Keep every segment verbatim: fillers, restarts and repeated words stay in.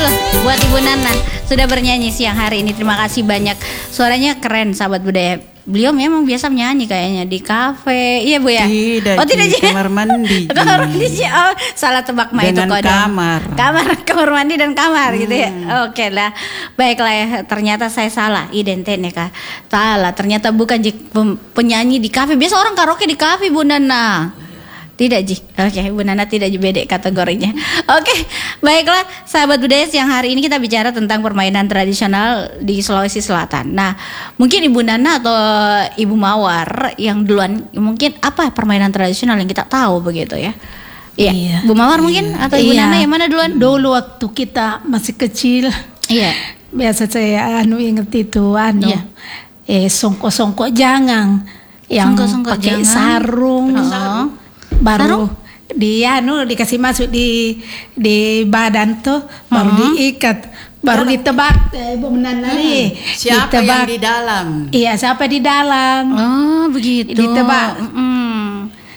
dulu buat Ibu Nana sudah bernyanyi siang hari ini. Terima kasih banyak. Suaranya keren, sahabat budaya. Beliau memang biasa menyanyi kayaknya di kafe. Iya Bu ya? Tidak, oh tidak di kamar mandi. Kamar mandi sih. Oh, salah tebak mah itu kodong. kamar. Kamar, kamar mandi dan kamar hmm. gitu ya. Oke lah. Baiklah ya, ternyata saya salah identik Kak. Salah, ternyata bukan penyanyi di kafe. Biasa orang karaoke di kafe Bu Nana. Tidak Ji, oke okay, Bu Nana tidak beda kategorinya. Oke, okay, baiklah sahabat budaya, siang hari ini kita bicara tentang permainan tradisional di Sulawesi Selatan. Nah, mungkin Ibu Nana atau Ibu Mawar yang duluan, mungkin apa permainan tradisional yang kita tahu begitu ya? Iya, iya. Bu Mawar iya. mungkin atau Ibu iya. Nana yang mana duluan? Dulu waktu kita masih kecil, iya. Biasa saya anu inget itu anu, iya. eh songko-songko jangang yang songko-songko pakai jangan. sarung. Oh. Baru Sarung? dia nu dikasih masuk di di badan tuh baru uh-huh. diikat baru Dalam. ditebak eh, Bu Nana hmm. nih siapa ditebak. yang di dalam iya siapa di dalam oh begitu ditebak mm.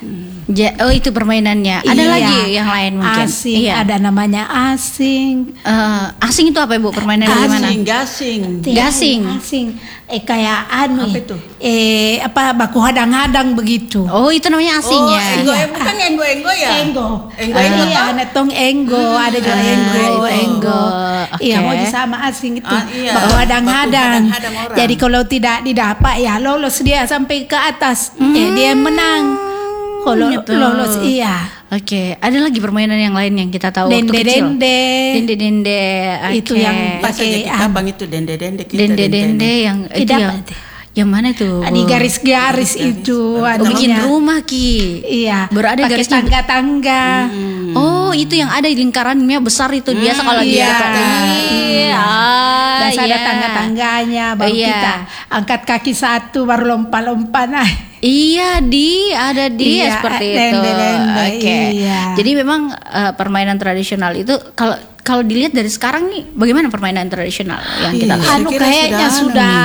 ja, oh itu permainannya ada iya. lagi yang lain mungkin asing iya. ada namanya asing uh, asing itu apa Ibu permainan gimana asing gasing gasing asing eh kayak anu apa itu eh apa baku hadang-hadang begitu oh itu namanya asing oh, ya enggo iya. bukan enggo enggo ya enggo enggo enggo iya netong enggo hmm. ada juga ah, enggo enggo, enggo. Okay. Iya mau sama asing itu ah, iya. baku hadang-hadang jadi kalau tidak didapat ya lolos dia sampai ke atas hmm. eh, dia menang kalau gitu. lolos iya. Oke, okay. ada lagi permainan yang lain yang kita tahu dende, waktu kecil. Dende dende, dende. Okay. Itu yang pakai abang itu dende, dende. Kita dende, dende, dende yang itu yang, yang mana tuh? Di garis-garis itu. Oh, bikin rumah Ki. Iya. Berada garis tangga-tangga. Hmm. Oh, itu yang ada lingkarannya besar itu hmm, biasa kalau iya. dia. Iya. Biasa iya. ada tangga-tangganya baru iya. kita angkat kaki satu baru lompat-lompat nah. Iya di ada di iya, seperti dende, itu. Oke. Okay. Iya. Jadi memang uh, permainan tradisional itu kalau kalau dilihat dari sekarang nih bagaimana permainan tradisional yang kita iya, anu kayaknya sudah, sudah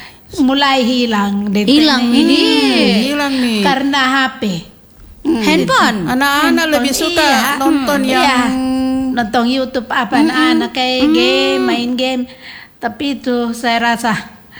mulai hilang. Hilang ini. Hmm, hilang nih. Karena H P. Hmm. Handphone. Anak-anak lebih suka iya. nonton hmm. yang iya. nonton YouTube apa hmm. anak kayak hmm. game, main game. Tapi itu saya rasa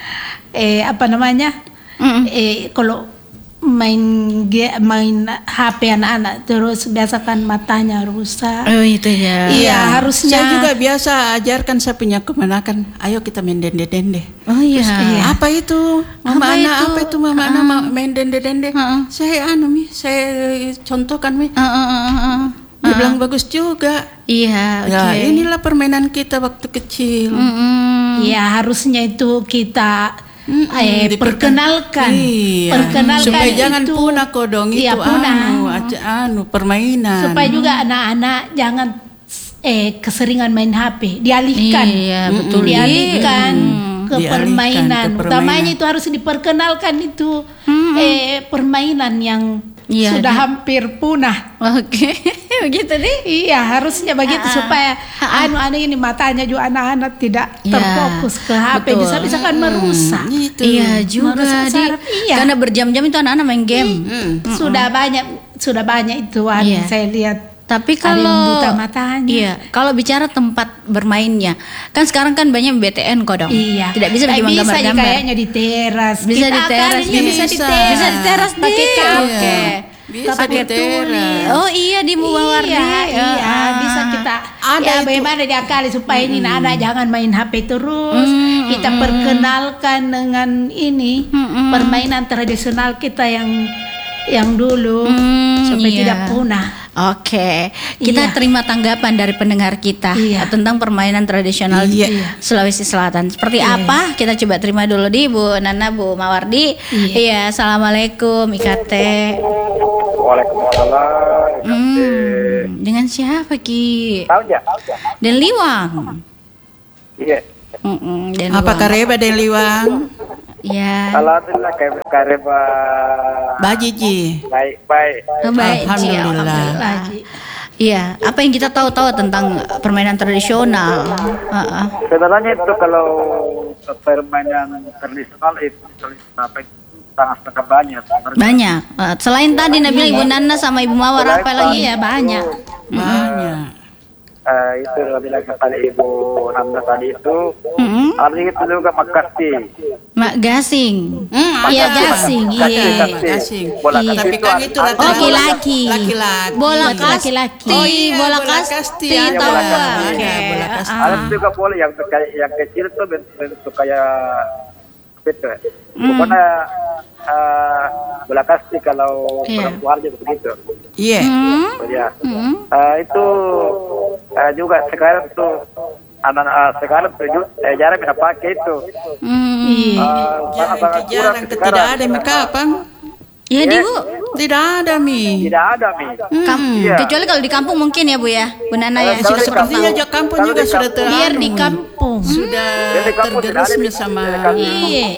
eh apa namanya? Hmm. Eh kalau main main H P anak-anak terus biasakan matanya rusak. Oh itu ya. Iya harusnya. Saya juga biasa ajarkan saya punya kemenakan. Ayo kita main dende-dende. Oh iya. iya. Apa itu? Mama apa anak itu? apa itu Mama uh-uh. anak main dende-dende. Uh-uh. Saya anu mi, saya contohkan mi. Uh-uh. Uh-uh. Dia bilang bagus juga. Iya. Ya Okay. inilah permainan kita waktu kecil. Iya mm-hmm. harusnya itu kita Mm-hmm. Eh, perkenalkan, iya. perkenalkan supaya itu. jangan punah kodong iya, itu punah. anu, aja, anu permainan. Supaya juga anak-anak jangan eh keseringan main H P, dialihkan, iya, betul. dialihkan hmm. ke, dialihkan permainan. ke permainan. Utamanya itu harus diperkenalkan itu hmm. eh permainan yang iya, sudah di... hampir punah. Oke, begitu nih. Iya, harusnya begitu uh, supaya uh, anu-anu ini matanya juga anak-anak tidak ya, terfokus ke H P, bisa-bisa kan merusak. Hmm, itu. Iya juga. Di, iya. Karena berjam-jam itu anak-anak main game. Hmm. Sudah banyak, sudah banyak itu anu iya. saya lihat. Tapi kalau buta matanya. Iya, kalau bicara tempat bermainnya, kan sekarang kan banyak B T N kodong. Iya. Tidak bisa bikin gambar-gambar. Bisa kayaknya di teras. Bisa di teras. Bisa, bisa di teras. Bisa di teras pakai kafe. Bisa pakai teras. Oh iya di Mubawardi. Iya, iya. Ah. Bisa kita. Ada ya itu. bagaimana diakali supaya hmm. ini anak jangan main H P terus. Hmm. Kita perkenalkan dengan ini hmm. permainan tradisional kita yang yang dulu hmm, supaya iya. tidak punah. Oke, kita iya. terima tanggapan dari pendengar kita iya. tentang permainan tradisional iya. di Sulawesi Selatan. Seperti iya. apa? Kita coba terima dulu di Bu Nana, Bu Mawardi. Iya, iya assalamualaikum I K T. Waalaikumsalam. Hmm, dengan siapa Ki? Tahu ya? Den Liwang. Iya. Mm-mm, Den apa Liwang. kareba Den Liwang? Ya. Alhamdulillah kareba. Baji Ji. Baik, baik. Oh, baik, Alhamdulillah. Alhamdulillah. Iya, apa yang kita tahu-tahu tentang permainan tradisional? Uh-uh. Sebenarnya itu kalau permainan tradisional itu sampai sangat-sangat banyak. Banyak. Uh, selain tadi Nabil, Ibu Nana sama Ibu Mawar apa lagi ya banyak. Banyak. uh, itu bilang tadi Ibu Nanda tadi itu, Mm-mm. artinya itu juga makasti. Mak gasing. Iya gasing. Iya. Gasing. Bola Iya. kasti Tapi kan itu Oh, laki-laki. laki-laki. Laki-laki. Bola Buat kasti. laki-laki. Oh iya, bola bola kasti. kasti, Tahu ada bola ah. kasti. Oke. Ada bola kasti. Ah. Ada juga boleh yang kayak yang kecil tuh bentuk, bentuk kayak gitu. Pokoknya uh, bola kasti kalau Iya. perempuan aja begitu. Iya. Hmm. Oh, ya. Hmm. Uh, itu uh, juga sekarang tuh anak-anak sekarang tuh ju- eh, jarang bisa pakai itu. Hmm. Iya. Uh, sangat-sangat kurang Jarang tidak ada mereka apa? Ya di Bu. Tidak ada mi. Tidak ada mi. Kam- Iya. Kecuali kalau di kampung mungkin ya Bu ya. Bu Nana ya. Kalau Sudah di seperti Sepertinya tahu. jak kampung Kalau juga di sudah kampung- Biar di teranu. kampung. Sudah Jadi kampung tidak ada tergerus di- sama. di kampung. Iya.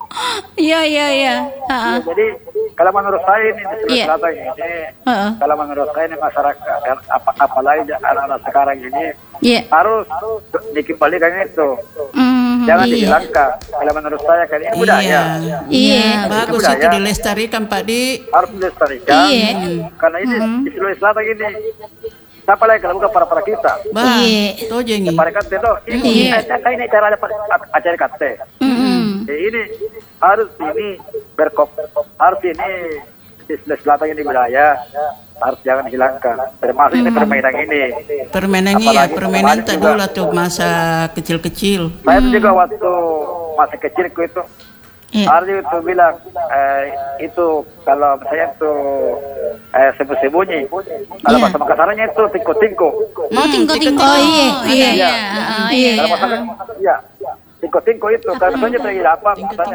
Iya iya iya. Ha-ha. Jadi kalau menurut saya ini di Sulawesi Iya. Selatan ini, Heeh. kalau menurut saya ini masyarakat apa apalagi anak-anak sekarang ini Iya. harus dikembalikan itu, Hmm. jangan Iya. dihilangkan. Kalau menurut saya kan ini budaya, Iya. Iya. Bagus budaya. itu dilestarikan Pak Di. harus dilestarikan. Iya. Karena ini di Sulawesi Selatan ini, siapa lagi kalau bukan para para kita. Bah, Iya. tojengi. Para kate itu, ini Iya. ini ini cara ada acara kate. Mm-mm. Jadi ini harus ini berkop, harus ini di Sulawesi Selatan ini budaya, harus jangan hilangkan. Termasuk ini permainan ini. Permainan iya, Apalagi permainan kemarin tak juga. dulu tuh masa kecil-kecil. Saya tuh juga waktu masa kecilku itu, Iya. Ardi itu bilang eh, itu kalau saya tuh eh, sembunyi-sembunyi. Kalau Iya. bahasa Makassarnya itu tingko-tingko. Mau tingko-tingko. Oh, iya, iya. iya. Iya. Ah, iya. Kalau bahasa iya, tingko-tingko itu. Kalau misalnya pergi apa, misalnya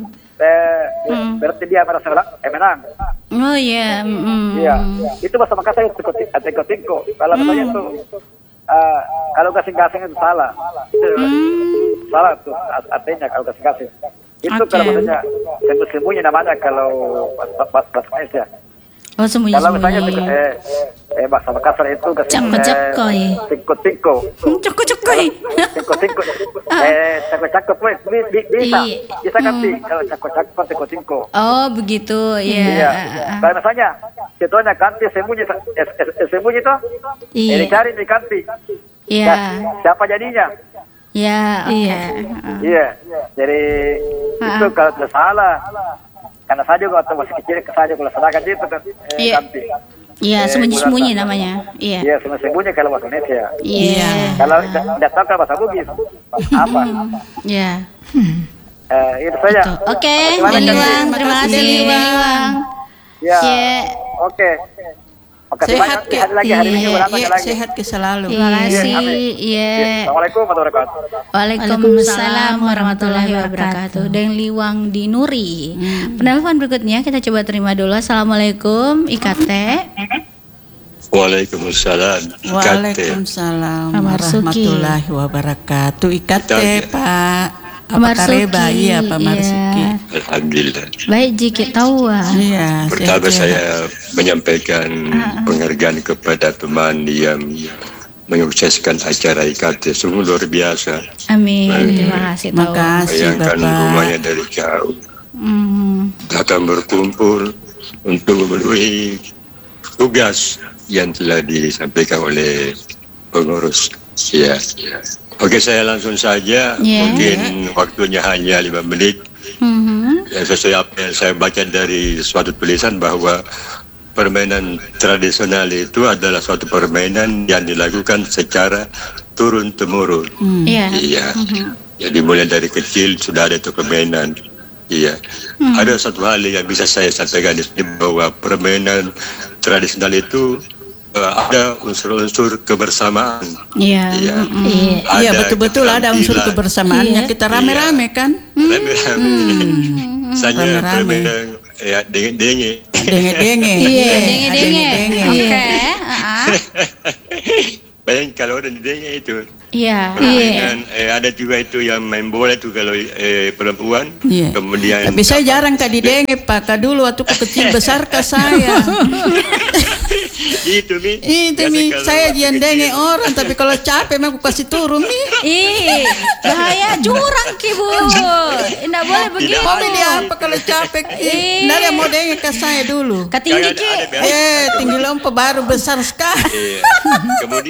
eh, berarti dia merasa eh, menang. Oh iya. Mm-mm. Iya, itu bahasa Makassar itu tingko- eh, tingko-tingko. Kalau misalnya itu eh, kalau gasing-gasing itu salah. Itu salah tuh artinya kalau gasing-gasing. Itu Oke. kalau misalnya sembunyi-sembunyi namanya kalau bahasa bahasa Indonesia. Oh Kalau misalnya sembunyi-sembunyi. tingko- eh, eh, bahasa Makassar itu gasing Cakko-cakko, ya. tingko-tingko. Cokok-cokoi. Tingko-tingko. Eh, cakko-cakko pues bi- bi- bisa. Iya. Bisa ganti kalau cakko-cakko tingko-tingko. Oh begitu. Iya. Iya. Ah, ah. Kalau misalnya contohnya ganti sembunyi eh, eh, sembunyi tuh. Iya. Eh, dicari diganti. Iya. Nah, siapa jadinya? Iya. Oke. Iya. Ah. Iya. Jadi itu kalau tidak salah. Karena saya juga waktu masih kecil saya juga laksanakan itu kan eh, Iya. ganti. Iya. Eh, Sembunyi-sembunyi gulatan. namanya. Iya. Iya, sembunyi kalau bahasa Indonesia. Iya. Kalau tidak tidak tahu kalau bahasa Bugis bahasa apa? Iya. Eh, itu saja. Tuh. Oke. Terima kasih. Deliwang. Terima kasih Deliwang. Ya. Iya. Oke. Makasih Sehat banyak. ke, Lihat lagi hari Minggu iya, berapa iya, lagi. sehat ke selalu. Terima kasih. Iya, amin. Iya. Assalamualaikum warahmatullahi wabarakatuh. Waalaikumsalam warahmatullahi wabarakatuh. Dan Liwang di Nuri. Penelpon berikutnya kita coba terima dulu. Assalamualaikum I K T. Waalaikumsalam. I K T. Waalaikumsalam Pak Marsuki. warahmatullahi wabarakatuh. I K T Kita- Pak. Pak Apa Marsuki. kareba? Iya Pak Marsuki. Iya. Alhamdulillah. Baik jika tahu. ah. Iya. Pertama sehat-sehat. saya menyampaikan penghargaan kepada teman yang menyukseskan acara I K T. Sungguh luar biasa. Amin. Terima kasih tahu. Makasih Bayangkan Bapak. rumahnya dari jauh. Hmm. Datang berkumpul untuk memenuhi tugas yang telah disampaikan oleh pengurus. Ya. Oke, saya langsung saja. Ya. Mungkin waktunya hanya lima menit. Mhm. Ya, sesuai apa yang saya baca dari suatu tulisan bahwa permainan tradisional itu adalah suatu permainan yang dilakukan secara turun temurun. Iya. Iya. Jadi mulai dari kecil sudah ada itu permainan. Iya. Ada satu hal yang bisa saya sampaikan di sini bahwa permainan tradisional itu eh, ada unsur-unsur kebersamaan. Iya. Iya. Iya. Iya betul-betul ada unsur keterampilan. kebersamaannya. Iya. Kita rame-rame kan. Rame-rame. Misalnya Rame-rame. permainan ya denge-denge. Denge-denge. Iya. Denge-denge. Denge-denge. Oke. ah. Bayangin kalau orang denge itu. Iya. Permainan, eh, ada juga itu yang main bola itu kalau eh, perempuan. Iya. Kemudian Tapi saya jarang kak didenge Pak. Kak dulu waktu kecil besar kak saya. itu mi. Itu Biasa mi, kalau saya waktu jian kecil. denge orang. Tapi kalau capek mah aku kasih turun mi. Ih, bahaya jurang ki Bu. Tidak boleh begitu. Mau milih apa kalau capek? Ih. Nggak ada yang mau denge ke saya dulu. Ketinggi Kayak ki. ada- ada biasa. Eh, tinggi lompat baru besar sekali. Iya. Kemudian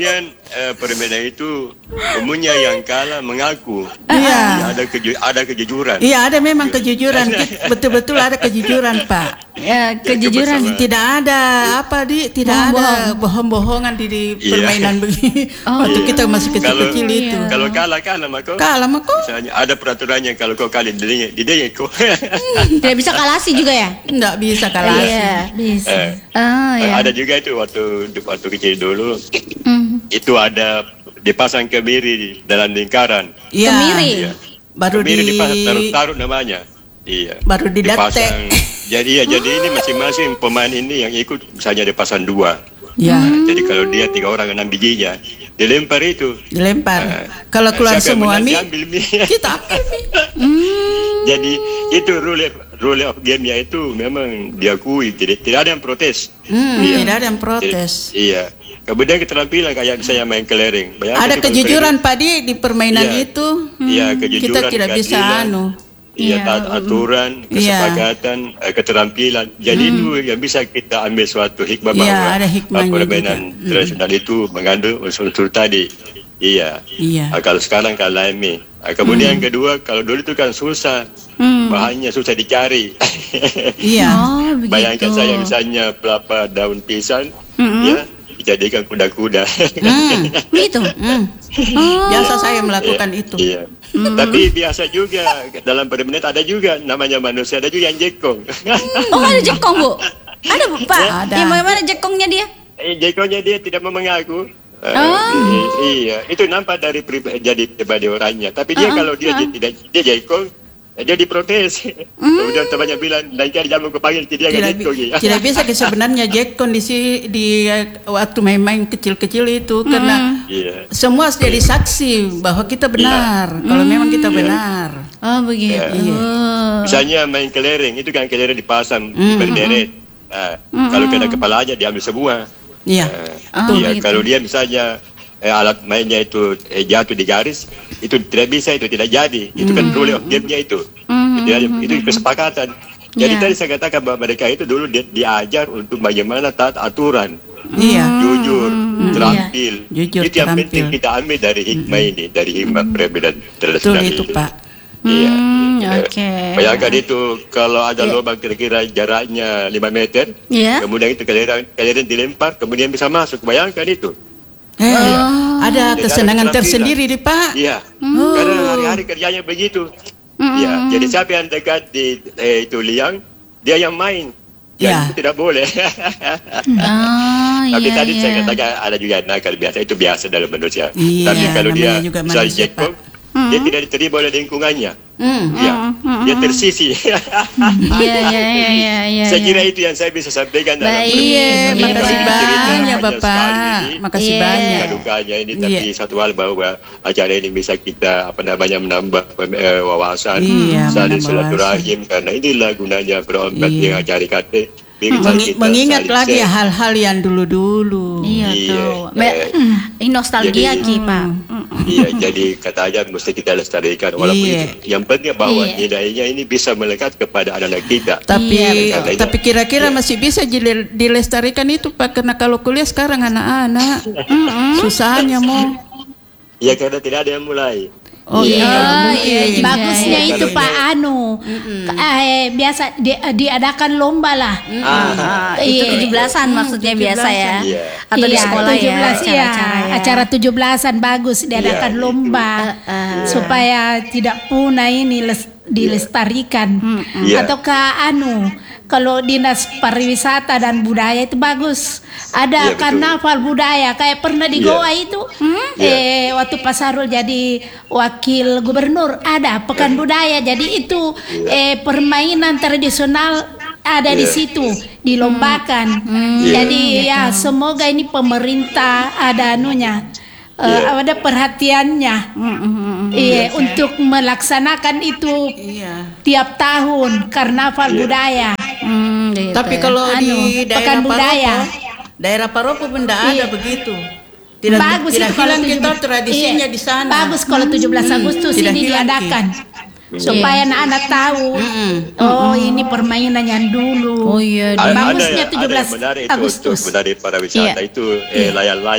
eh, permainan itu umumnya yang kalah mengaku. Iya. Ada keju ada kejujuran. Iya, ada memang kejujuran. Betul-betul ada kejujuran, Pak. Ya, kejujuran. Tidak ada apa di tidak ada bohong-bohongan di, di Iya. permainan begini. Oh. Waktu kita masih kecil-kecil Kalau- itu. Kalau kalah kalah maka Kalah mah kok. misalnya ada peraturannya kalau kau kalah di dia kau. Tidak bisa kalasi juga ya? Enggak bisa kalah. Iya. Bisa. Eh, Oh ya. Ada juga itu waktu waktu kecil dulu Mhm. itu ada dipasang kemiri dalam lingkaran. Iya. Kemiri. Iya. Baru Kemiri di dipasang taruh-taruh namanya. Iya. baru didatek. Dipasang. Jadi ya jadi ini masing-masing pemain ini yang ikut misalnya dipasang dua. Ya, Nah, jadi kalau dia tiga orang enam bijinya dilempar itu. dilempar. Nah, Kalau keluar siapa yang semua menang, mie, diambil mie. kita ambil mie. Jadi itu rule rule of game-nya itu memang diakui, tidak tidak ada yang protes. Hmm, Iya. tidak ada yang Jadi, protes. iya. Kemudian keterampilan kayak saya main kelereng. Bayangkan Ada itu kalau kejujuran Pak Di di permainan Iya. itu. Iya, Hmm, kejujuran, kita tidak bisa keadilan. anu. Iya, Iya, taat aturan, Iya. kesepakatan, eh, keterampilan. Jadi itu yang bisa kita ambil suatu hikmah Iya, bahwa ada hikmahnya uh, permainan juga. tradisional itu mengandung unsur-unsur tadi. Iya. Iya. Ah, kalau sekarang kalau lain ah, kemudian yang kedua, kalau dulu itu kan susah, bahannya susah dicari. Iya. Oh, begitu. Bayangkan saya misalnya pelapa daun pisang, ya dijadikan kuda-kuda. Hmm, Begitu. hmm. Biasa saya melakukan itu. Iya. Tapi biasa juga dalam permainan ada juga namanya manusia, ada juga yang jekong. Oh, ada jekong, Bu. Ada, Bu, Pak. Ada. Yang bagaimana jekongnya dia? Eh, jekongnya dia tidak mau mengaku. Eh, Oh. i- iya, itu nampak dari priba- jadi pribadi orangnya. Tapi dia kalau dia tidak dia jekong, eh, dia diprotes. Kemudian temannya bilang, lain kali jangan aku panggil dia nggak Tidak, jekong. bi- Ya. tidak bisa ke sebenarnya Jack kondisi di eh, waktu main-main kecil-kecil itu karena Iya. semua jadi saksi bahwa kita benar. Kalau memang kita benar. Oh, begitu. Iya. Misalnya main kelereng, itu kan kelereng dipasang berderet. Nah, kalau kena kepalanya diambil semua. Iya. Eh, Oh, iya, begitu. kalau dia misalnya eh, alat mainnya itu eh, jatuh di garis, itu tidak bisa, itu tidak jadi. Itu kan rule of game-nya itu. Itu, itu kesepakatan. Jadi Iya. tadi saya katakan bahwa mereka itu dulu di, diajar untuk bagaimana taat aturan, Iya. jujur, terampil. Jujur, itu yang penting terampil. kita ambil dari hikmah ini, dari hikmah permainan Betul tradisional itu, itu. Pak. Iya. Hmm, Eh, oke. Bayangkan itu kalau ada lubang kira-kira jaraknya lima meter, Iya. kemudian itu kelereng, kelereng dilempar, kemudian bisa masuk. Bayangkan itu. Eh, ada Jadi kesenangan ada tersendiri di Pak. Iya. Karena hari-hari kerjanya begitu. Iya. Jadi siapa yang dekat di eh, itu liang, dia yang main. Iya. Ya, itu tidak boleh. Oh, Tapi iya, tadi iya. saya katakan ada juga yang nakal biasa, itu biasa dalam manusia. Iya, Tapi kalau dia namanya juga misalnya manusia, jekong, dia tidak diterima oleh lingkungannya. Hmm. Ya, dia tersisi. Iya, iya, iya, iya, iya. Saya kira itu yang saya bisa sampaikan dalam Baik. permainan. Iya, Iya, makasih Pak. banyak Hanya Bapak. sekali ini. Makasih Iya. banyak. Dukanya ini, tapi Iya. satu hal bahwa acara ini bisa kita apa namanya menambah eh, wawasan, Iya, saling menambah silaturahim, karena inilah gunanya berobat Iya. yang acara kate. Biar Mengi- kita mengingat saling lagi share. hal-hal yang dulu-dulu. Iya, Iya. tuh. Mbak, Eh, ini nostalgia jadi- Ki, Pak. Iya, jadi katanya mesti kita lestarikan walaupun Iya. itu. Yang penting bahwa Iya. nilainya ini bisa melekat kepada anak-anak kita. Tapi Iya, betul. tapi kira-kira Iya. masih bisa dile- dilestarikan itu Pak, karena kalau kuliah sekarang anak-anak susahnya mau. Ya karena tidak ada yang mulai. Oh Iya, iya, iya, mungkin. Bagusnya Iya, itu kalau Pak dia- Anu, eh, biasa di, diadakan lomba lah. Ah, Ah, itu Iya. tujuh belasan maksudnya biasa ya. Iya. Atau di Iya, sekolah tujuh belas, ya, iya. acara-acara ya. Acara tujuh belasan bagus diadakan Iya, lomba itu. Eh, eh. supaya tidak punah ini les- dilestarikan. Iya. Ataukah anu kalau dinas pariwisata dan budaya itu bagus. Ada Iya, betul. karnaval budaya kayak pernah di Iya. Goa itu. Iya. Eh waktu Pak Sarul jadi wakil gubernur ada pekan budaya. Jadi itu eh permainan tradisional ada di Iya. situ dilombakan. Iya. Jadi ya semoga ini pemerintah ada anunya. eh, Iya. ada perhatiannya. Iya, untuk melaksanakan itu Iya. tiap tahun karnaval Iya. budaya. Hmm, gitu Tapi ya. kalau Anu, di daerah pekan budaya. Paropo, daerah Paropo pun tidak ada Iya. begitu. Tidak Bagus tidak itu kalau hilang tujuh kita belas tradisinya iya, di sana. Bagus kalau tujuh belas Agustus tidak ini hilang, diadakan. Ki. Supaya anak-anak tahu. Oh, ini permainan yang dulu. Oh iya, A- Bagusnya ada, tujuh belas ada yang menarik itu Agustus. untuk menarik para wisata Iya. itu eh, layang-layang.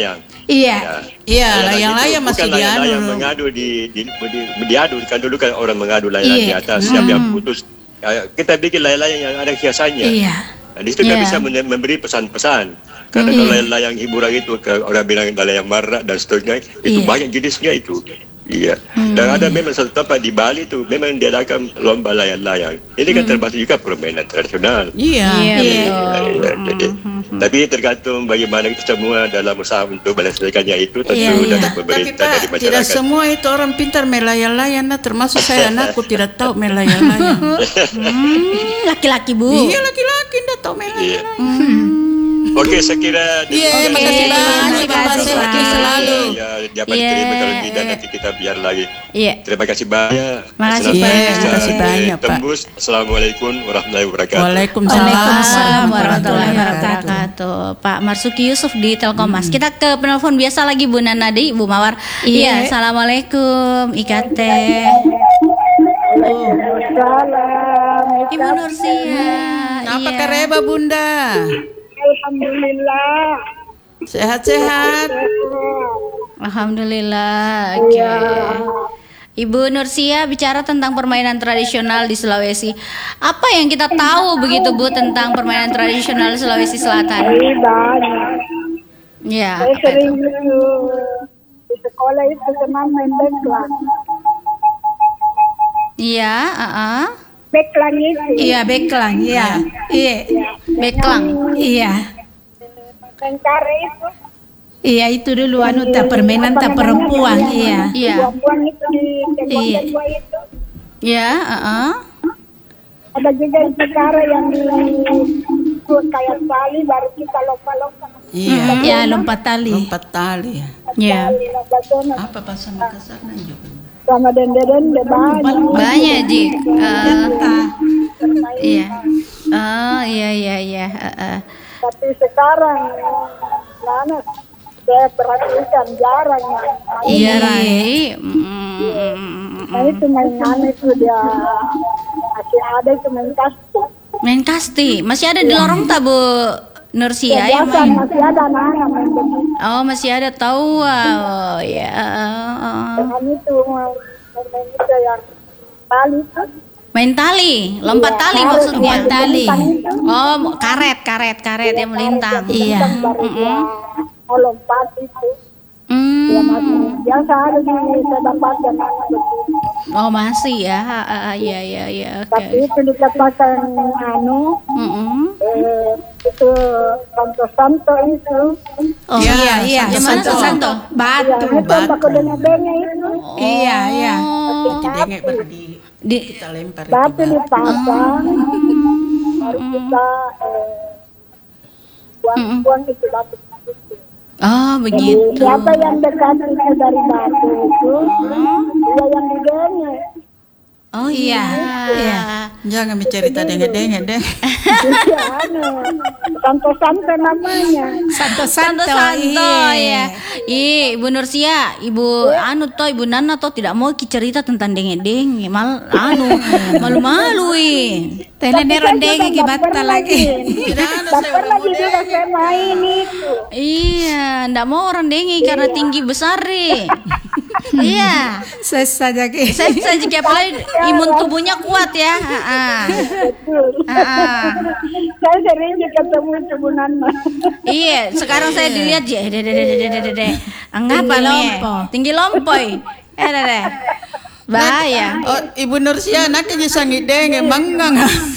Iya. Iya, layang-layang masih bukan diadu. layang-layang mengadu di, di, di, diadu kan dulu kan orang mengadu layang Iya. di atas siapa yang putus. Ya, kita bikin layang-layang yang ada hiasannya. Iya. Nah, di situ kita Iya. bisa men- memberi pesan-pesan. Karena kalau layang-layang hiburan itu ke orang bilang layang marak dan seterusnya itu Iya. banyak jenisnya itu. Iya. Dan ada memang satu tempat di Bali itu memang diadakan lomba layang-layang. Ini kan termasuk juga permainan tradisional. Iya. Iya, Iya. betul. Ya, jadi, tapi tergantung bagaimana kita semua dalam usaha untuk melestarikannya itu tentu Iya, iya. dari Tapi pemerintah dari Pak, tidak masyarakat. semua itu orang pintar melayang-layang, nah, termasuk saya anakku tidak tahu melayang-layang. Hmm, laki-laki Bu. Iya, laki-laki tidak tahu Iya. melayang-layang. Oke, saya kira Iya, Oke, makasih banyak terima Bapak, kasih, sehat Pak. selalu. Ya, dapat Iya. terima kalau tidak nanti kita biar lagi. Iya. Terima kasih banyak. Makasih, Senang Pak. bisa Terima kasih banyak, Pak. Tembus. Assalamualaikum warahmatullahi wabarakatuh. Waalaikumsalam. Waalaikumsalam warahmatullahi warahmatullahi wabarakatuh. Pak Marsuki Yusuf di Telkommas. Kita ke penelpon biasa lagi Bu Nanadi, Bu Mawar. Iya, assalamualaikum I K T. Ibu Nursia. Apa Iya. kareba Bunda? Alhamdulillah. Sehat-sehat. Alhamdulillah. Oke. Ibu Nursia bicara tentang permainan tradisional di Sulawesi. Apa yang kita tahu begitu Bu tentang permainan tradisional Sulawesi Selatan? Ini banyak. Ya, Saya apa sering itu? dulu di sekolah itu senang main backlang. Iya, uh-uh. Backlang itu. Iya, backlang. Iya. Iya. Beklang. Iya. Main kare itu. Iya, itu dulu anu tak permainan tak perempuan. Iya. Iya. Perempuan itu di tembok Iya. kedua itu. Ya, uh-uh. Ada juga itu kare yang di kayak tali baru kita lompat-lompat. Iya. Iya, lompat tali. Lompat tali. Ya. Apa bahasa Makassarnya juga? Sama dende-dende banyak. Banyak, Ji. Uh, Entah. iya. Oh, iya iya iya, uh-uh. Tapi sekarang mana saya perhatikan jarang yang main. Iya, Rai. Mm, Nah itu mainan itu dia masih ada itu main kasti. main kasti. Masih ada di lorong tak Bu Nursia ya? Biasa masih ada anak-anak main begitu. Oh, masih ada tahu. Oh, ya. Dengan itu main main itu yang tali itu. Main tali, lompat tali Karet, maksudnya. yang Tali. melintang itu. Oh, karet, karet, karet yang melintang. Iya. Melintang baru dia mau lompat itu. Dia Hmm. masih biasa ada di saya dapat yang anak begitu. Oh, masih ya. Ah, ah, iya iya iya. Oke. Tapi itu dikatakan anu Mm-mm. eh, itu santo-santo itu. Oh, Iya, iya, iya. Yang mana Santo. Santo? Batu. Yang itu pakai dengar-dengar itu. Iya, iya. Oh, Dengek baru di di kita lempar itu. Batu Batu. dipasang, baru kita eh, buang-buang itu batu itu. Oh, Jadi begitu. siapa yang dekat itu dari batu itu, dia yang didengar. Oh iya. Iya. Jangan bercerita dengek-dengek deh. Itu anu, santo-santo namanya. Santo Santo Santo. Santo Iya. ya. Ih, Ibu Nursia, Ibu anu toh Ibu Nana toh tidak mau ki cerita tentang dengek-dengek, mal anu malu-malu ih. Tene rondenge ke batal lagi. Tidak ada Tak saya pernah orang juga saya main itu. Iya, ndak mau orang dengek karena tinggi besar ih. Iya. Sesa saja ke. Saya saya juga apalagi imun tubuhnya kuat ya. Heeh. Betul. Heeh. Saya sering ketemu itu Bu Nana. Iya, sekarang saya dilihat ya, deh deh deh deh deh deh deh. Angapa Tinggi nih? lompo. Tinggi lompoy. Eh deh deh. Bahaya. Oh, Ibu Nursia anaknya sangi dengek manggang.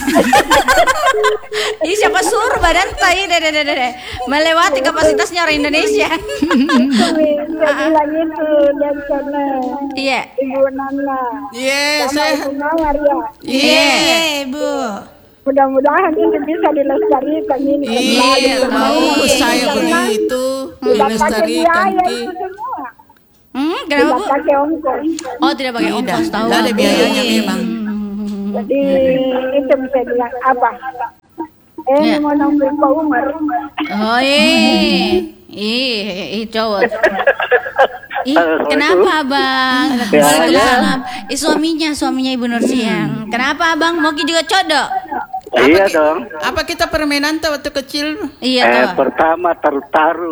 Ih, siapa suruh badan tai deh deh deh deh. Melewati kapasitasnya orang Indonesia. Saya bilang itu dan sana Iya. Ibu Nana. Iya, Sama saya. Ibu Mawar ya. Iya. Iya, Bu. Mudah-mudahan ini bisa dilestarikan ini. Iya, kembali. mau Kembali. saya Karena begitu tidak pakai dilestarikan biaya ki. itu semua. Hmm, Tidak kenapa Bu? pakai ongkos. Oh, tidak pakai Tidak, ongkos tahu. tidak ada aku. biayanya memang. Jadi itu bisa bilang apa? Eh, Iya. mau nunggu Pak Umar. Oh, iya. Ih, ih cowok. Ih, kenapa Abang? Waalaikumsalam. Eh, suaminya, suaminya Ibu Nursia. Kenapa Abang? Mau ki juga codok? Iya dong. Apa kita permainan tuh waktu kecil? Iya Eh, tuh. pertama taruh-taruh.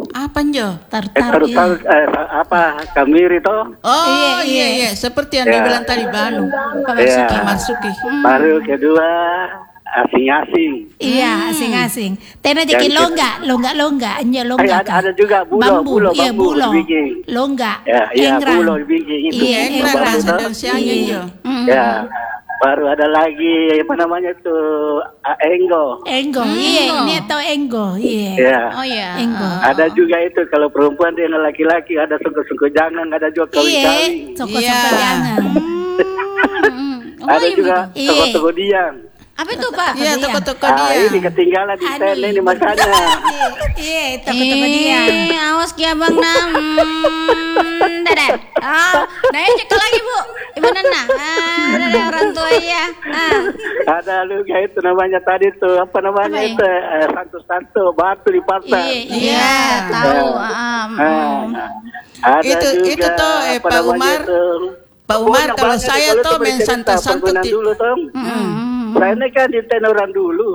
Apa njo? Eh, Tartar. taruh taruh eh, apa Kamiri toh? Oh Iya, iya iya. iya, seperti yang Ya. dibilang tadi Banu. Pak Iya. Marsuki, Marsuki. Baru kedua asing-asing. Iya, asing-asing. Tena Yang jadi kita- longga, longga, longga, nya Eh, longga. ada, ada juga bulo, bambu, bulo, iya bambu, bulo, biji. longga, Ya, iya, engrang. bulo, biji itu. Iya, Engrang engrang. rasa Bambu, dan siangnya Iya. njo. Ya, baru ada lagi apa namanya tuh ah, enggo. Enggo, iya, ini atau enggo, iya. Ya. Oh iya. Enggo. Ada juga itu kalau perempuan dengan laki-laki ada sungguh-sungguh jangan, ada juga Iya, kawin-kawin. soko-soko Iya. jangan. Oh, Ada iya, juga betul. toko-toko diam. Apa itu Pak? Iya, dia. toko-toko Ah, dia. ini ketinggalan di Aduh. stand ini makanya. Iya, toko-toko dia. Eh, awas ki abang nam. Hmm, dadah. Oh, nah cek lagi Bu. Ibu Nana. Ah, dadah orang tua ya. Ah. Ada juga itu namanya tadi tuh apa namanya Apa ya? itu eh, santo-santo batu di pasar. Iya, Iya, tahu. Ah, Ah, mm. ada Itu- juga itu tuh, eh, apa Pak namanya Umar. itu. Pak Umar, Banyak kalau banget saya kalau tuh itu main bercerita santo-santo perkebunan ti- dulu Tom. Saya ini kan di tenoran dulu.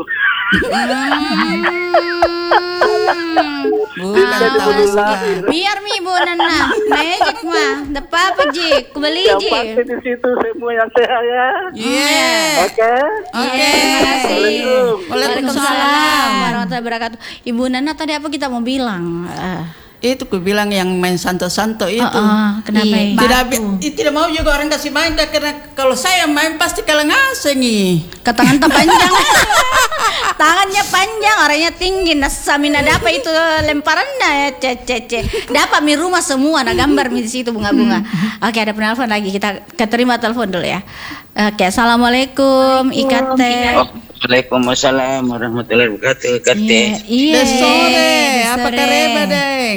Bukan Jadi tahu dulu sudah. lahir. Biar mi Bu Nana. Magic mah. Da apa Ji? Kembali Yang Ji. pasti di situ semua yang sehat ya. Iya. Oke. Oke. Terima kasih. Assalamualaikum. Waalaikumsalam warahmatullahi wabarakatuh. Ibu Nana tadi apa kita mau bilang? Ah. Itu ku bilang yang main santo-santo itu. Oh, oh, kenapa Iya. ya? Tidak, Batu. bi- tidak mau juga orang kasih main dah, karena kalau saya main pasti kalang asing nih. Ke tangan tak panjang. Tangannya panjang, orangnya tinggi. Nah, samina dapat itu lemparannya ya, cece. Dapat mi rumah semua, nah gambar mi di situ bunga-bunga. Oke, ada penelpon lagi. Kita keterima telepon dulu ya. Oke, assalamualaikum Ikate. Waalaikumsalam warahmatullahi wabarakatuh. Kate. Iya. Udah sore, udah apa sore. kabar Deng?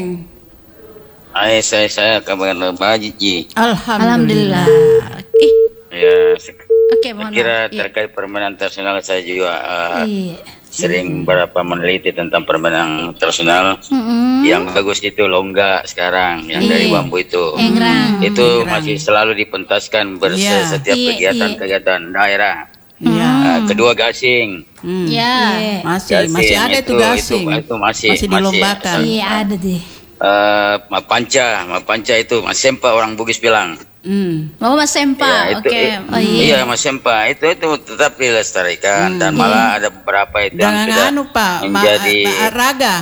Hai, saya saya kabar baik Ji. Alhamdulillah. Alhamdulillah. Ih, Ya, saya oke, mohon kira maaf. Iya. terkait permainan internasional saya juga uh, Iya. sering beberapa meneliti tentang permainan internasional. Mm-mm. Yang bagus itu longga sekarang, yang dari Iya. bambu itu. Engrang. Itu masih selalu dipentaskan Iya. bersetiap Iya, kegiatan-kegiatan daerah. Iya. Uh, kedua gasing. Hmm. Ya. Masih Gasing masih ada itu gasing. Itu, itu masih Masih dilombakan. Iya, ada deh. Uh, Mapanca, Mapanca itu Mas Sempa orang Bugis bilang. Hmm. Oh, Mas Sempa. Ya, itu, Oke. i- Oh iya. iya Mas Sempa itu itu tetap dilestarikan dan malah ada beberapa itu yang Jangan sudah anu Pak, ma- menjadi ma- raga.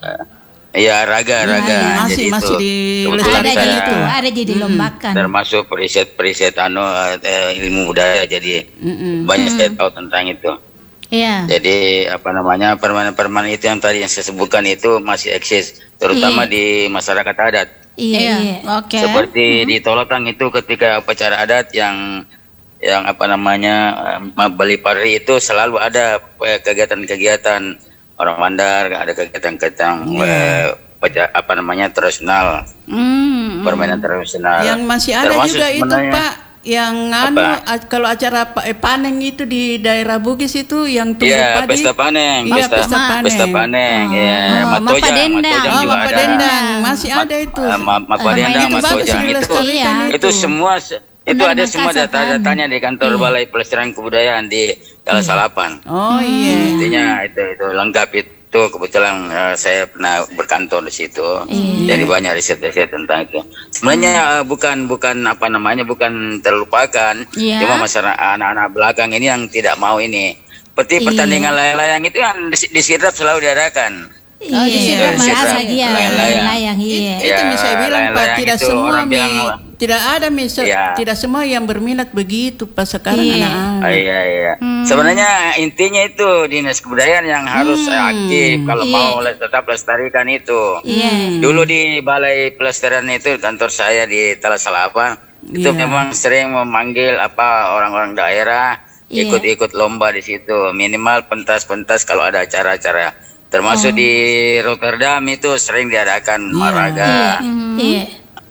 iya raga raga. masih- Jadi masih itu dilestarikan kebetulan Ada saya gitu, ada jadi lombakan. termasuk periset-periset anu eh, ilmu budaya jadi banyak saya tahu tentang itu. Iya. Jadi apa namanya permainan-permainan itu yang tadi yang saya sebutkan itu masih eksis terutama di masyarakat adat. Iya, iya. Oke. Seperti di Tolotang itu ketika upacara adat yang yang apa namanya eh, Bali Pari itu selalu ada eh, kegiatan-kegiatan orang Mandar, ada kegiatan-kegiatan eh, upacara- apa namanya tradisional, Hmm. permainan tradisional. Yang masih ada Termasuk juga itu sebenarnya- Pak, yang anu Apa? a- kalau acara pa- eh, panen itu di daerah Bugis itu yang tunggu Iya, padi. pesta paneng, Iya, pesta, pesta paneng. pesta paneng, ya, Oh, matojang, Mapadendang. matojang Oh, juga Mapa ada. Dendang masih Ma- ada itu. eh, ma- Mapadendang, itu bagus matojang itu, dilestarikan Iya. itu semua se- itu Benar, ada semua Makassar, data-datanya di kantor Balai Pelestarian Kebudayaan di Kalasalapan. Oh iya. Intinya itu itu lengkap itu kebetulan eh, saya pernah berkantor di situ. Jadi banyak riset-riset tentang itu. Sebenarnya eh, bukan bukan apa namanya bukan terlupakan. Iya. Cuma masyarakat anak-anak belakang ini yang tidak mau ini. Seperti pertandingan layang-layang itu yang di, di Sidrap selalu diadakan. Iya, Iya, iya, siapa? masa dia Layang-layang. layang, iya. Itu Ya, yang saya bilang Pak, layang-layang tidak itu semua orang mi, bilang, tidak ada mi, se- Iya. tidak semua yang berminat begitu Pak sekarang Iya. anak-anak. Ah, iya iya. Sebenarnya intinya itu dinas kebudayaan yang harus eh, aktif kalau Iya. mau le- tetap lestarikan itu. Iya. Dulu di Balai Pelestarian itu kantor saya di Talasalapa itu Iya. memang sering memanggil apa orang-orang daerah Iya. ikut-ikut lomba di situ. Minimal pentas-pentas kalau ada acara-acara. Termasuk di Rotterdam itu sering diadakan olahraga. Iya.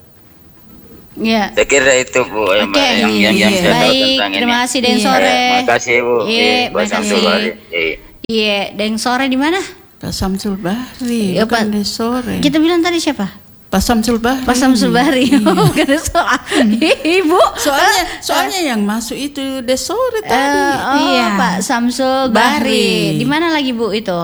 Iya. Saya kira itu Bu yang, Oke. yang, yang, yang Iya. saya tahu Baik, tentang terima ini. kasih Den Iya. sore. Eh, makasih Bu. Iya, Eh, Pak makasih. Samsul Bari. Eh. Iya, Den sore di mana? Pak Samsul Bahri, Ya, bukan Pak. di sore. Kita bilang tadi siapa? Pak Samsul Bahri. Pak Samsul Bahri. Bukan soal. Ibu. Soalnya soalnya yang masuk itu di sore tadi. Eh, oh, Iya. Pak Samsul Bahri. Bahri. Di mana lagi Bu itu?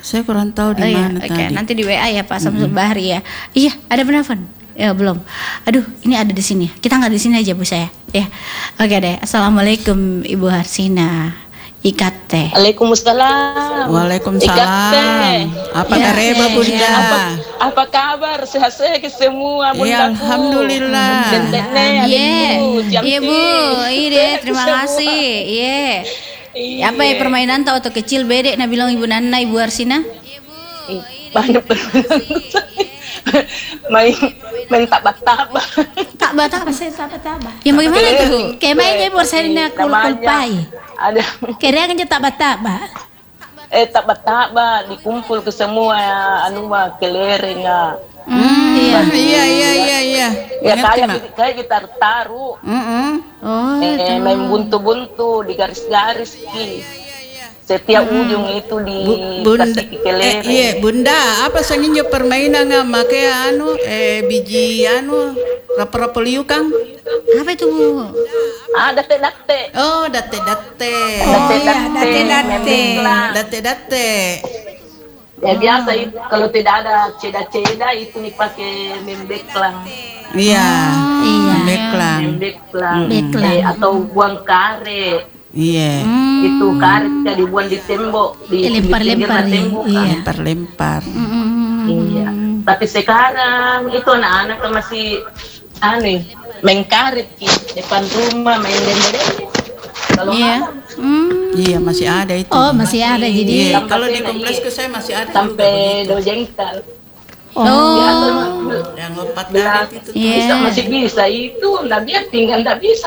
Saya kurang tahu di Oh, iya. mana Oke, tadi. nanti di W A ya Pak Samsul Bahri ya. Iya, ada penelpon. Ya belum. Aduh, ini ada di sini. Kita nggak di sini aja Bu saya. Ya. Oke deh. Assalamualaikum Ibu Harsina. Ikate. Waalaikumsalam. Waalaikumsalam. Apa Ya, kabar ya, Bunda? ya. Apa, apa kabar? Sehat-sehat semua bundaku. Ya, alhamdulillah. Dendeknya Iya. adikku, Iya Bu. Iya deh, terima Semua. kasih. Iya. Iya. Apa ya permainan tahu waktu kecil bedek nah bilang Ibu Nana, Ibu Harsina? Ih, banyak permainan. main main tabak-tabak. Tak batak. Apa saya taba-taba? Yang bagaimana itu Bu? Kayak mainnya Harsina kulpai. Ada Kira kan taba-taba. eh tabak-tabak dikumpul ke semua anu mah kelereng ah. Hmm, iya. Iya iya iya iya. Ya Ngerti, kayak Mak? kayak kita taruh. Mm-mm. Oh, Eh, main buntu-buntu di garis-garis ki. Setiap ujung itu di Bu- Bunda, kasih eh, kelereng. iya Bunda, apa sanginyo permainan nga make anu eh biji anu rapa-rapa liu Kang? apa itu Bu? Ah, date-date. Oh, date-date. Oh iya, Date-date. date-date. Date-date. Ya biasa itu kalau tidak ada ceda-ceda itu dipakai membeklang. Iya. Iya. Beklang. Membeklang. Beklang. Eh, atau buang karet. Iya. Itu karet yang dibuang di tembok di Eh, lempar-lempar, di pinggir tembok. iya. Lempar-lempar. Iya. Tapi sekarang itu anak-anak kan masih aneh main karet ki depan rumah main lembek. Kalau Iya. malam, Hmm. Iya, masih ada itu. Oh masih ada jadi. Iya, Sampai kalau di sini, komplesku iya. saya masih ada sampai juga do jengkal. Oh. begitu. Yang lompat karet itu. Iya. Bisa masih bisa itu, nggak biar tinggal nggak bisa.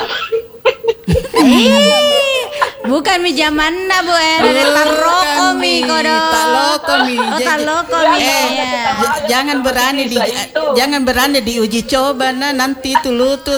Eh, bukan mi zaman na Bu eh. Tak rokok mi kodo. Tak loko mi. Oh, tak loko mi. Eh, Iya. j- jangan berani di Bisa itu. jangan berani diuji coba nah nanti itu lutut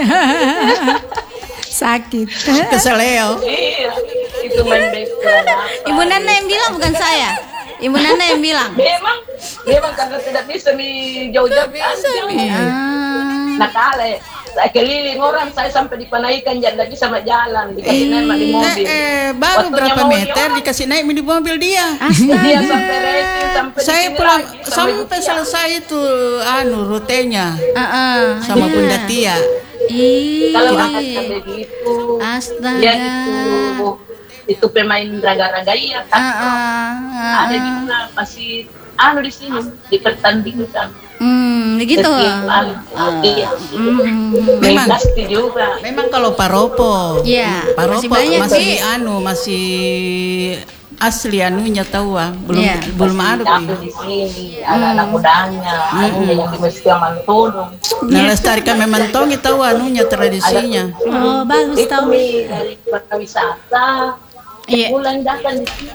Sakit. keseleo. Iya, itu main beklan. Ibu Nana yang bilang bukan saya. Ibu Nana yang bilang. Memang, memang karena tidak bisa di jauh-jauh. Ah. Nah kali saya keliling orang, saya sampai dipanaikan jangan bisa berjalan, dikasih naik di Eh, mobil. eh, baru Waktunya berapa mau meter di- dikasih naik di mobil dia. Dia sampai racing sampai di Saya sini pulang lagi, sampai Jogja. selesai itu anu rutenya Heeh. sama Bunda Tia. Ih. Kalau anak kan begitu, Astaga. ya itu itu pemain raga-raga iya kan. Heeh. Ada juga masih anu di sini dipertandingkan. Hmm, begitu. Setiap anu. Iya. Memang Main plastik juga. memang kalau Paropo, Iya, Paropo masih banyak masih sih. anu masih asli anunya tahu ah. belum Iya. belum ada. Tapi di sini anak-anak mudanya, anunya yang mesti mantono. Nah, lestarikan memantong tahu anunya tradisinya. Oh bagus Itu tahu. nih dari pariwisata. Iya. Bulan datang di sini.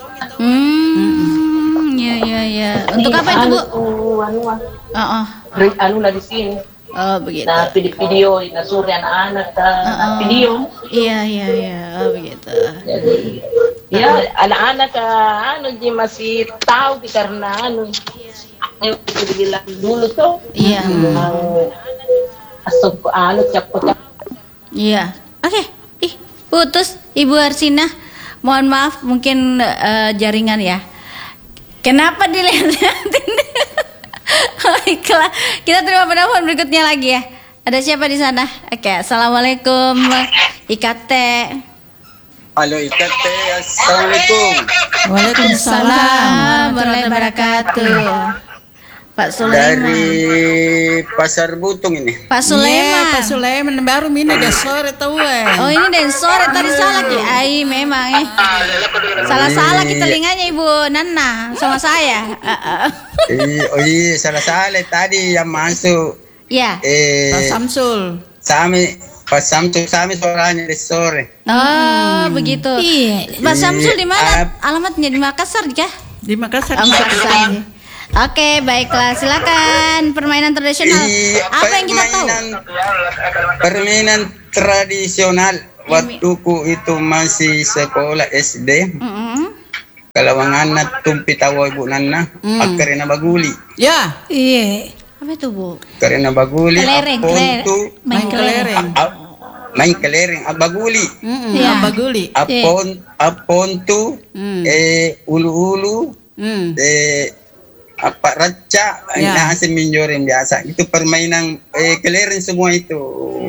Hmm, ya ya ya. Untuk apa itu Bu? Anu, anu, Oh, oh. anu, anu lah di sini. Oh, begitu. Nah, video-video, nah sore anak-anak uh, video. Iya iya iya. Oh, begitu. Jadi, ya anak-anak uh, anu ji masih tahu di karena anu. Ayo kita bilang dulu tuh. Iya. Anu, asal anu cap-cap. Iya. Oke. Ih, putus Ibu Harsina. Mohon maaf mungkin eh, jaringan ya. Kenapa dilihat-lihatin? Baiklah, kita terima penelpon berikutnya lagi ya. Ada siapa di sana? Oke, assalamualaikum I K T. Halo I K T, assalamualaikum. Waalaikumsalam warahmatullahi wabarakatuh. Pak Sulaiman. Dari Pasar Butung ini. Pak Iya, Sulaiman. Pak Sulaiman baru mina dia sore tahu eh. Oh ini dan sore tadi salah ki. Ai memang eh. Salah-salah kita telinganya Ibu Nana sama saya. Uh, uh. Eh, oh iya, salah-salah tadi yang masuk. Ya. Eh, Pak Samsul. Sami, Pak Samsul, Sami suaranya di sore. Oh begitu. Iya. Pak Samsul di mana? Ap- Alamatnya di Makassar kah? Di Makassar. Oh, Makassar. Oke, baiklah. Silakan permainan tradisional. Iya, Apa yang kita tahu? permainan- Permainan tradisional waktuku itu masih sekolah S D. Mm-mm. Kalau anak tumpi tahu Ibu Nana, Hmm. akarena baguli. Ya, Iya. Apa itu Bu? Karena baguli, Kelereng, apon kelereng. tu, Main kelereng. a- main kelereng, ah, baguli. mm Iya. Abaguli. Apon, apon tu, Hmm. eh ulu-ulu, Hmm. eh apa raca, Ya. nah seminjorin biasa. Itu permainan eh kelereng semua itu.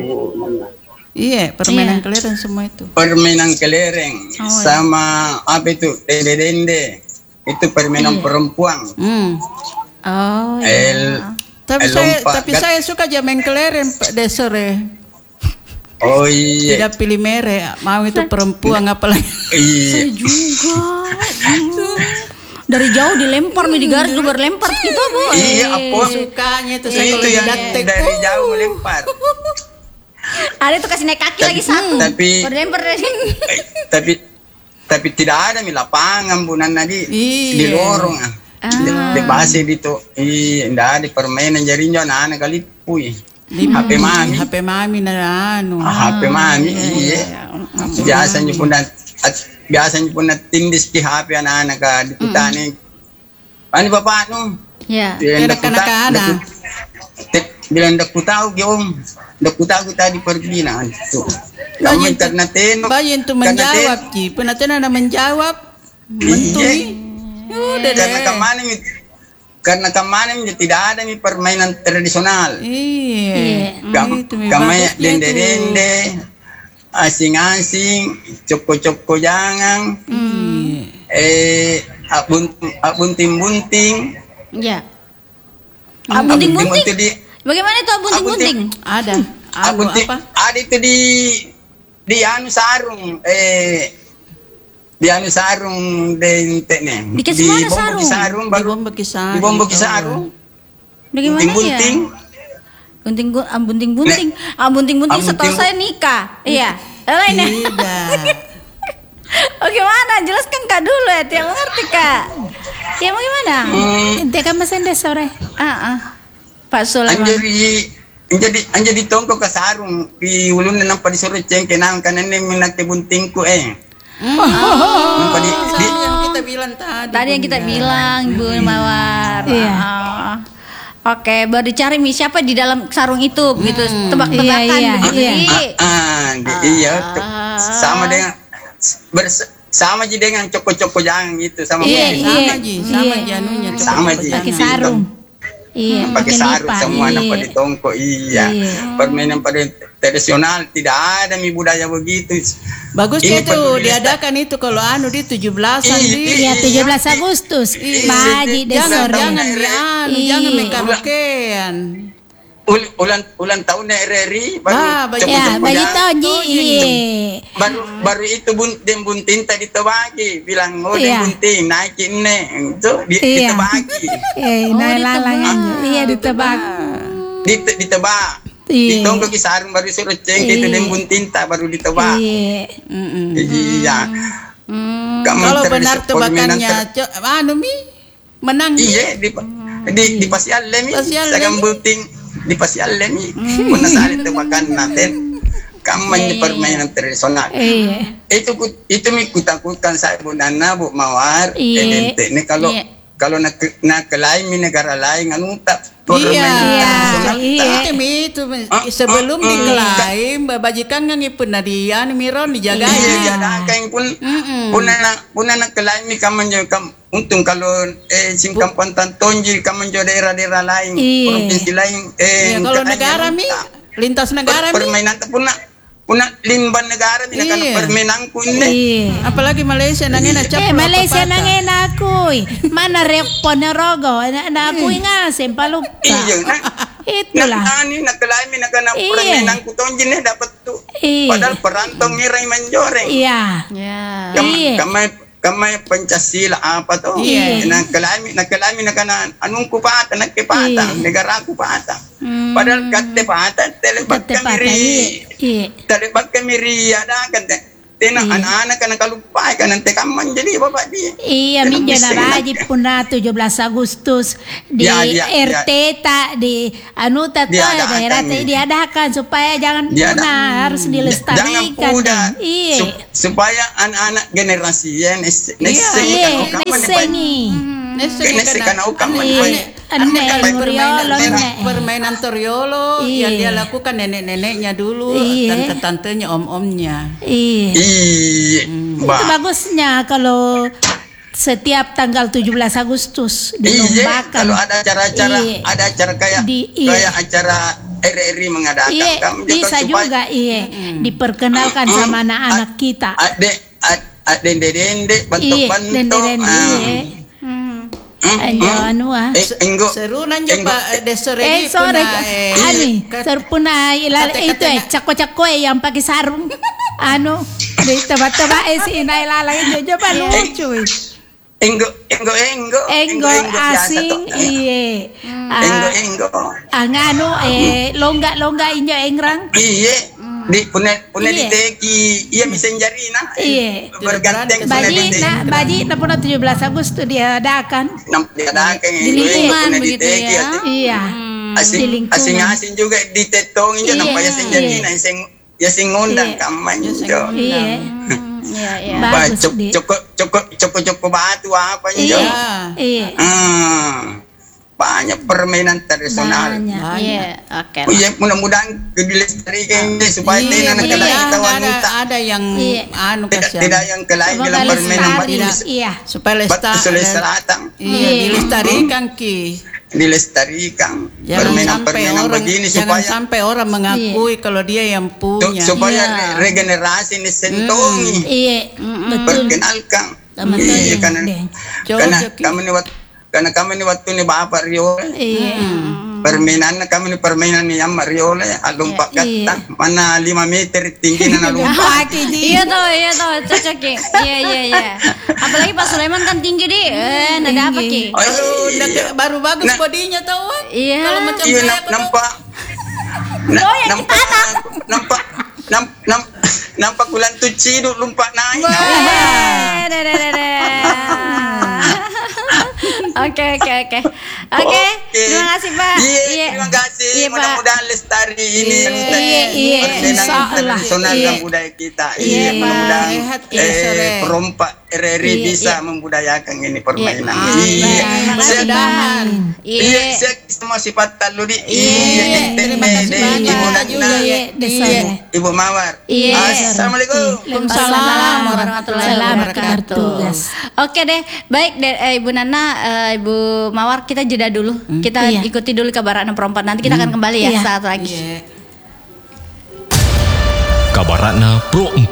Iya, permainan Iya. kelereng semua itu. Permainan kelereng Oh, sama apa itu dende-dende. Itu permainan Iya. perempuan. Hmm. Oh El, iya. Tapi el saya lompat tapi gat- saya suka aja main kelereng Pak Desore. Oh iya. Tidak pilih mere, mau itu perempuan apalagi. Iya. Juga. Hmm. Dari jauh dilempar nih di garis juga lempar kita bu. Iya, apa? Sukanya itu saya Itu kalau yang didatek. dari jauh melempar. Ada tuh kasih naik kaki lagi satu. Tapi- Baru lempar dari sini. Eh, tapi tapi tidak ada di lapangan Bu Nana di Iya. di lorong ah. Di, di pasir itu. Iya, tidak ada permainan jadinya anak-anak kali pui. H P mami. H P mami na anu. Ah, H P mami, iya. Biasanya pun na, at, biasanya pun na tindis di H P anak-anak ka di putani. Ano bapak no? Ya. Bilang Kaya dak puta- kanak-kanak. dak put- te- Bilang dak putaw ki om. Dak putaw ko tadi pergi na. Itu. Kami karena teno. Bayin tuh menjawab Ji, penatena na menjawab. Mentui. Udah Karena deh. kemana mi- karena kemana mi tidak ada mi permainan tradisional. Iya. Kam, Itu mi kami bagusnya itu. dende-dende, asing-asing, coko-coko jangan, Iya. eh abun, abunting-bunting, Ya. Ah, bunting-bunting. itu di Bagaimana itu ah, bunting-bunting? Ada. Anu abunting, apa? ada itu di di anu sarung, eh di anu sarung dente nih. Dikasih mana bombo sarung? ki sarung Di baru bomba kisah. di bombo ki sarung. Bagaimana ya? Bunting-bunting. Bunting gu- ah, bunting-bunting. Ah, bunting-bunting Ah, setahu bunting- saya nikah. Iya. Lainnya. Tidak. Oh gimana? Jelaskan Kak dulu ya, tiap ngerti Kak. Ya mau gimana? Hmm, Ente kan masih ada sore. Ah, ah. Pak Sulaiman. anjari anjadi anjadi tongko ka sarung di ulun nang pa disuruh cengke nang kanan ni minate bunting ko eh. Nang pa di, di Sama yang kita bilang tadi. Tadi yang kita Bunda. bilang Bu Mawar. Iya. Ah. Oke, baru dicari Mi siapa di dalam sarung itu, begitu tebak-tebakan Iya, iya, begitu. iya. Ih. ah, di- iya tu- sama dengan bers- sama ji dengan coko-coko jangan gitu sama Iya, mungkin. Sama Iya. Ji, sama Iya. Ji anunya. coba Sama coba Ji. jangan. Pakai sarung. Iya, pakai sarung lipat, semua iya. nang pa di tongko iya. Iya. Permainan pada tradisional tidak ada mi budaya begitu. Bagusnya Ini itu peduli diadakan itu kalau anu di tujuh belasan Iya, di. Iya, tujuh belas Agustus. Baji deh Jangan sore. jangan di anu, Iya. jangan mengkarokean. Ul, ulan ulan tahun R R I baru Ah, baju- Ya, coko-coko bagi jangan. tahu Ji. Iya. baru baru itu bun dem bunting tadi terbagi bilang oh dem Iya. bunting naikin ne itu di, Iya. ditebagi Eh, Oh, nah lalang ditebak. aja. Iya, ditebak. Dit, ditebak Iya. ditongko ki sarung baru suruh cengke itu Iya. dem bunting tak baru ditebak Iya. Mm-mm. iya Hmm. Kamu Kalau tradisi- benar permainan tebakannya, ter- co- anu mi menang. iya di di di pasialle mi Pasialle. sagam bunting di pasialle mi puna sali tebakan naten kamu permainan tradisional Iya. itu ku- itu mi kutakutkan saya Bu Nana Bu Mawar Iya. eh, ini kalau Iya. kalau nak nak ke lain mi negara lain anu tak Iya, tradisional iya. tak. Itu mi itu mi. Ah, sebelum ah, ah. diklaim babajikan kan ipun nadian miron dijaga. Iya, iya, kain pun pun nak pun nak ke lain mi kamu jo kam untung kalau eh singkam pantan tonji kamu jo daerah-daerah lain Iya. provinsi lain eh Ya, kalau katanya negara mi tak. lintas negara mi. permainan tak pun nak pun nak limban negara mi kan Iya. permainan ku ini Iya. Apalagi Malaysia nangena Eh, capro Malaysia patah. nangin aku. Mana rep ponorogo. Na, na aku ngasim palupa. iya nak Itulah. Nak ani nak kelai mi nak nak Iya. permainan ku tonji ni dapat tu. Iya. Padahal perantau ngirai menjoreng. Iya. Ya. Kam, Iya. kamay kamay Pancasila apa tu? Iya. Nak kelai mi nak kelai mi nak kana anung ku pata nak ke pata Iya. negara ku pata. Hmm. Padahal kate pata telebat Kate pata, kami iya. Iya. telebat kami ri ada kan tena anak-anak kana kalupai kan nanti kaman jadi bapak dia. Iya, Kena minjo na bising baji puna tujuh belas Agustus di Ya, ya, R T ta di anu ta to Diadakan, daerah ta iya. diadakan supaya jangan Diada- punah, harus Jangan dilestarikan. muda Iya. Sup- supaya anak-anak generasi yang nese Iya, nese ni. Nese Nese kana ukam Iya. Ane Muriolo permainan, ne. permainan toriolo Iya. yang dia lakukan nenek-neneknya dulu, Iya. tante-tantenya, om-omnya. Iya. Iya, Itu Mbak. bagusnya kalau setiap tanggal tujuh belas Agustus Iya, dilombakan. kalau ada acara-acara, Iya. ada acara kayak Di- iya. kayak acara R R I mengadakan, Iya, kamu bisa supaya- juga iya diperkenalkan sama anak-anak kita. Adek, adek, dende-dende, Iya, bantu-bantu. dende-dende, iya. Anjo anu ah. Eh, enggo. Seru nanya Enggo. Pak de sore Eh sore, eh, ani serpuna ilal itu eh cako-cako eh yang pakai sarung, anu di tebak-tebak eh si inai lalang itu coba lucu. Enggo, enggo, enggo, Enggo asing, iye. Enggo, enggo. Anganu eh longga-longga injo engrang. Iya. Di punet punet Iya. di teki, iya bisa jari nah. Iya. Berganteng punet Baji di na baji na pun tujuh belas Agustus diadakan. Nampak diadakan Di lingkungan begitu ya. Iya. Di Asing, lingkungan. asing-asing juga ditetongin Iya. juga nampak ya sing jadi nah sing ya sing ngundang Iya. kampanye jo. Iya. Iya, iya. Ba Bagus di. cukup cukup cukup cukup batu apa jo. Iya. Iya. Hmm. Banyak permainan tradisional. Banyak. Iya, oke. Oh iya, mudah-mudahan dilestarikan supaya Iya, tidak iya, kita kita ada, wanita ada yang Iya. anu tidak, kasihan. tidak yang kelain Semoga dalam permainan lestari. batis. Iya. Supaya Batu lestari. selatan Iya, Iya. dilestarikan Ki. dilestarikan Jangan permainan sampai permainan orang begini jangan supaya sampai orang mengakui kalau dia yang su- punya. supaya Iya. re- regenerasi ini sentongi Iya. Betul. perkenalkan. Betul. Iya, karena Deh. karena Cocok, Ki. kami ini waktu karena kami ini waktu ini bapak Rio Iya. permainan kami ini permainan yang Mariole alumpak Iya. kata mana lima meter tinggi na alumpak. Iya tuh, iya tuh, cocok Ki. Iya, iya, iya. Apalagi Pak Sulaiman kan tinggi di. Eh, nada apa Ki? Oh, Kalau iya. udah ke- baru bagus Nah. bodinya tahu. Iya. Kalau macam Iya, saya nam- aku tahu. nampak na- Oh, yang nampak nampak nam- nam- nampak bulan tuci duk lumpak naik. Eh, dah, dah, dah, dah. Oke, oke, oke. Oke, terima kasih Pak. Iya, terima kasih. Iya, Pak. Mudah-mudahan lestari ini Iya, iya, permainan insya Allah. tradisional Iya. dan budaya kita. Iya, Iya, Pak. mudah-mudahan Sehat, iya, sore. eh, perompak R R I Iya, bisa iya. membudayakan ini permainan. Iya, Iya. amin. Saya- Mudah-mudahan. Iya, Iya. saya semua sifat talu di. Iya, terima kasih Dek, banyak. Ibu Kita juga Nana, Iya, desanya. Ibu Mawar. Iya. Assalamualaikum. Waalaikumsalam warahmatullahi Selamat wabarakatuh. bertugas. Oke deh, baik deh, eh, Ibu Nana, eh, Ibu Mawar, kita jeda dulu. Kita Iya. ikuti dulu kabar anak perempuan. Nanti kita akan kembali ya Iya. saat lagi. Iya. Kabarana Pro